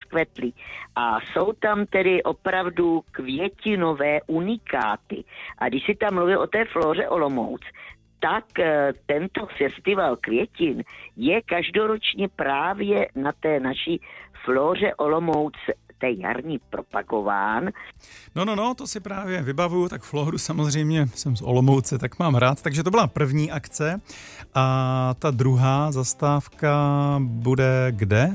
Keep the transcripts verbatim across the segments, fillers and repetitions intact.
rozkvetly. A jsou tam tedy opravdu květinové unikáty. A když si tam mluvil o té Flóře Olomouc, tak tento festival květin je každoročně právě na té naší Flóře Olomouc té jarní propagován. No, no, no, to si právě vybavuju, tak Flóru samozřejmě jsem z Olomouce, tak mám rád. Takže to byla první akce a ta druhá zastávka bude kde?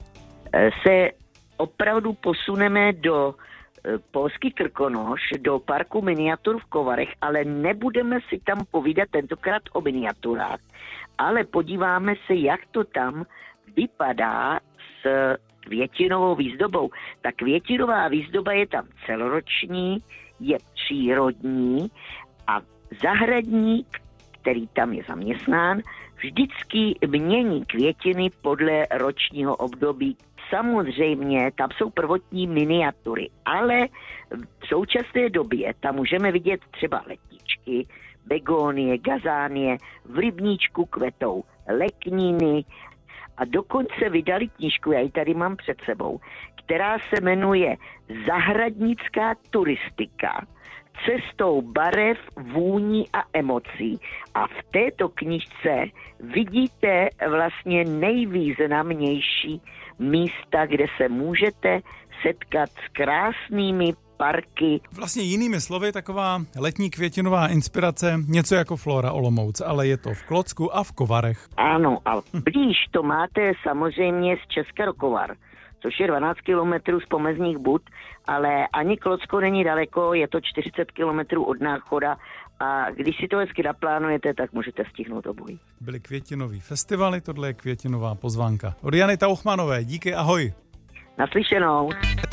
Se opravdu posuneme do Polský Krkonoš, do parku miniatur v Kovarech, ale nebudeme si tam povídat tentokrát o miniaturách, ale podíváme se, jak to tam vypadá s květinovou výzdobou. Ta květinová výzdoba je tam celoroční, je přírodní a zahradník, který tam je zaměstnán, vždycky mění květiny podle ročního období. Samozřejmě tam jsou prvotní miniatury, ale v současné době tam můžeme vidět třeba letničky, begonie, gazánie, v rybníčku kvetou lekniny a dokonce vydali knížku, já ji tady mám před sebou, která se jmenuje Zahradnická turistika cestou barev, vůní a emocí. A v této knížce vidíte vlastně nejvýznamnější místa, kde se můžete setkat s krásnými parky. Vlastně jinými slovy taková letní květinová inspirace, něco jako Flóra Olomouc, ale je to v Klocku a v Kovarech. Ano, a blíž to máte samozřejmě z Česka do Kovar, což je dvanáct kilometrů z Pomezních Bud, ale ani Klocko není daleko, je to čtyřicet kilometrů od Náchoda a když si to hezky naplánujete, tak můžete stihnout obojí. Byly květinový festivaly, tohle je květinová pozvánka. Od Jany Tauchmanové, díky, ahoj. Naslyšenou.